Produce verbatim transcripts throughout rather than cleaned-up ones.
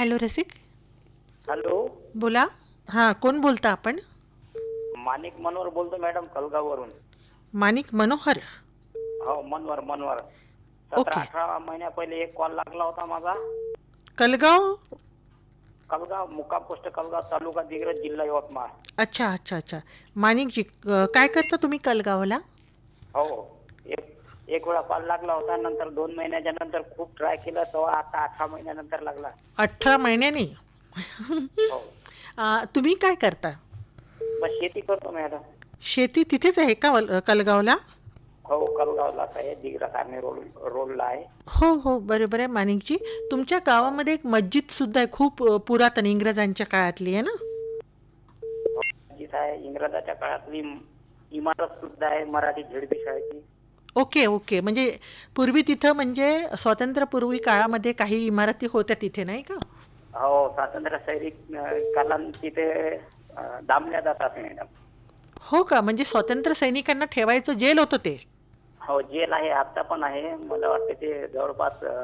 Hello रसिक. Hello. बोला. हां, कोण बोलता आपण? माणिक मनोहर बोलतो मॅडम, कलगाववरून. माणिक मनोहर. हो, मनवर मनवर. सतरा ओके. अठरा महिन्या पहिले एक कॉल लागला होता माझा. कलगाव. कलगाव, मुक्काम पोस्ट कलगाव, तालुका दिग्रज, जिल्हा यवतमाळ. अच्छा अच्छा अच्छा. माणिकजी, अ, काय करता तुम्ही कलगावला? हो, एक एक वेळा कॉल लागला होता. नंतर दोन महिन्याच्या नंतर खूप ट्राय केलं, तेव्हा आता अठरा महिन्यानंतर लागला. अठरा महिन्यानी. हो. अ, तुम्ही काय करता? बस शेती करतो मॅडम. शेती तिथेच आहे का वल- कलगावला? हो, कलगावलाच आहे, दिग्रज आर्मी रोड रोडला आहे. हो हो, बरोबर आहे माणिकजी. तुमच्या हो, गावामध्ये एक मस्जिद सुद्धा आहे, खूप अ, पुरातन इंग्रजांच्या काळातली आहे ना? हो, जिथं आहे इंग्रजाच्या काळातली इमारत सुद्धा आहे, मराठी झेडपी शाळेची. Okay okay. म्हणजे पूर्वी तिथं म्हणजे स्वातंत्र्यपूर्वी काळामध्ये काही इमारती होत्या तिथे, नाही का? हो, स्वातंत्र्य सैनिक अं, कालान तिथे अं, डांबल्या जातात मॅडम. हो का? म्हणजे स्वातंत्र्य सैनिकांना ठेवायचं जेल होतं ते. हो, जेल आहे, आता पण आहे. मला वाटते ते जवळपास अं,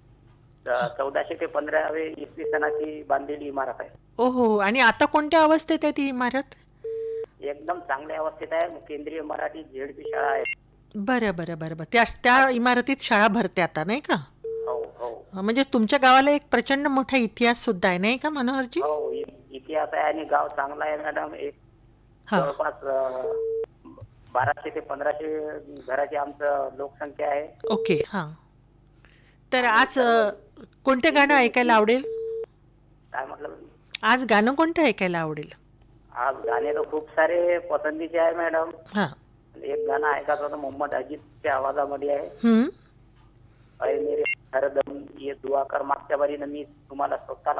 च- चौदाशे ते पंधरावे इसवी सणाची बांधलेली इमारत आहे. ओहो. आणि आता कोणत्या अवस्थेत आहे ती इमारत? एकदम चांगल्या अवस्थेत आहे. केंद्रीय मराठी झेडपी शाळा आहे. बरं बरं बरं बरं. त्या त्या अच्छा. इमारतीत शाळा भरते आता, नाही का? हो हो अ, म्हणजे तुमच्या गावाला एक प्रचंड मोठा इतिहास सुद्धा आहे, नाही का मनोहरजी? हो, इ- इतिहास आहे आणि गाव चांगला आहे मॅडम. एक हां. जवळपास अं, बाराशे ते पंधराशे घराची आमचं लोकसंख्या आहे. ओके. हां. तर आणि आज सर्व अ, कोणते गाणं हिंदू ऐकायला मुस्लिम. आवडेल? काय म्हटलं? आज गाणं कोणतं ऐकायला आवडेल? आज गाणे तर खूप सारे पसंतीचे आहे मॅडम. हां. एक गाणं ऐकायचं होतं, मोहम्मद अजितच्या आवाजामध्ये आहे. हं. अरे मेरे हरदम ये दुआ कर. मागच्या बारीनं मी तुम्हाला स्वतःला